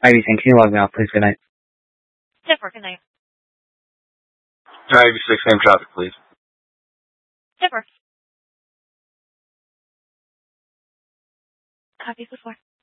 Ivy, can you log me off, please? Good night. Zipper, good night. Ivy 6, name traffic, please. Zipper. Copy before.